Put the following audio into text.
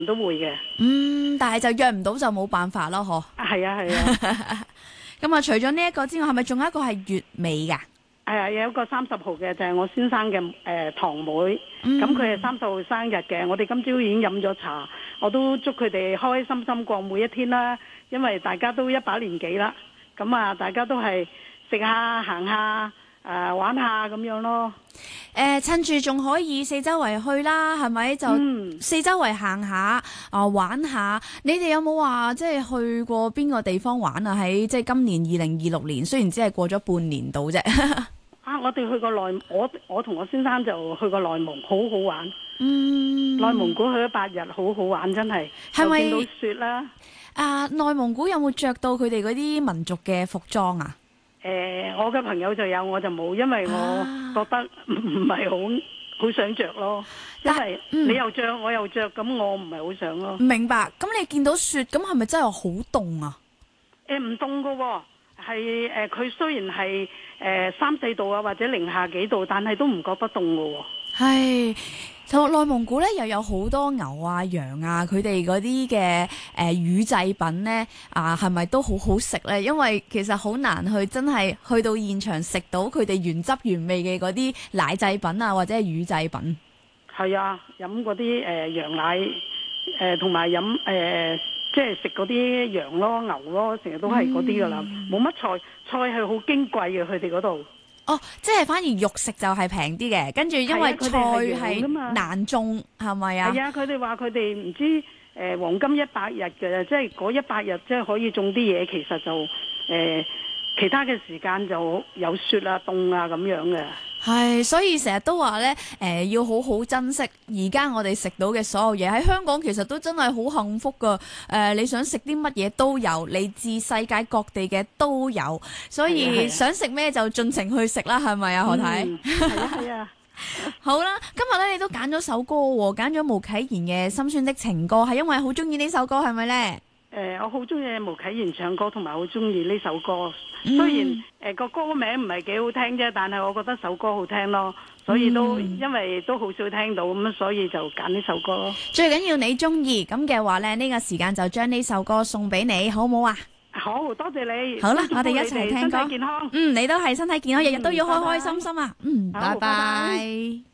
都會嘅。 但係就約唔到就冇辦法咯，嗬。 係啊係啊。 咁啊，除咗呢一個之外，係咪仲有一個係月尾㗎？ 係啊，有一個30號嘅就係我先生嘅堂妹，咁佢係30號生日嘅。我哋今朝已經飲咗茶，我都祝佢哋開開心心過每一天啦。因為大家都一把年紀啦，咁啊大家都係食下行下玩下咁樣咯。 趁住仲可以四周圍去啦，係咪就四周圍行下玩下？你哋有冇話即係去過邊個地方玩啊？喺即係今年2026年，雖然只係過咗半年度啫。 我哋去過我同我先生就去過內蒙，好好玩。內蒙古去咗8日，好好玩，真係。係咪見到雪啦？ 內蒙古有冇着到佢哋嗰啲民族嘅服裝啊？ 我嘅朋友就有，我就冇，因為我覺得唔係好想着咯。因為你又着，我又着，咁我唔係好想咯。 明白。咁你見到雪，咁係咪真係好凍啊？ 唔凍噶，係佢雖然係3、4度啊，或者零下幾度，但係都唔覺得凍噶。 係。就內蒙古咧，又有好多牛啊、羊啊，佢哋嗰啲嘅乳製品咧，係咪都好好食咧？因為其實好難真係去到現場食到佢哋原汁原味嘅嗰啲奶製品啊，或者係乳製品。係啊，飲嗰啲羊奶，同埋飲即係食嗰啲羊咯、牛咯，成日都係嗰啲噶啦，冇乜菜係好矜貴嘅，佢哋嗰度。 即係反而肉食就係平啲嘅，跟住因為菜係難種，係咪啊？係啊， 佢哋話佢哋唔知黃金100日嘅，即係嗰100日即係可以種啲嘢，其實就其他嘅時間就有雪啊、凍啊咁樣嘅。 係，所以成日都話咧，要好好珍惜而家我哋食到嘅所有嘢。喺香港其實都真係好幸福噶。你想食啲乜嘢都有，嚟自世界各地嘅都有，所以想食咩就盡情去食啦，係咪啊？何太？ 係啊。 好啦，今日咧你都揀咗首歌喎，揀咗巫啟賢嘅《心酸的情歌》，係因為好中意呢首歌，係咪咧？ 我好中意巫啟賢唱歌，同埋好中意呢首歌。雖然個歌名唔係幾好聽啫，但係我覺得首歌好聽咯，所以都因為都好少聽到咁，所以就揀呢首歌咯。 最緊要你中意，咁嘅話咧，呢個時間就將呢首歌送俾你，好唔好啊？ 好多謝你。 好啦，我哋一齊聽歌。 身體健康。 你都係身體健康，日日都要開開心心啊。拜拜。